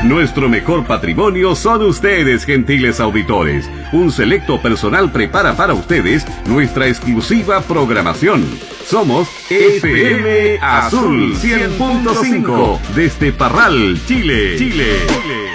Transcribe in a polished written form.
Nuestro mejor patrimonio son ustedes, gentiles auditores. Un selecto personal prepara para ustedes nuestra exclusiva programación. Somos FM Azul 100.5 desde Parral, Chile.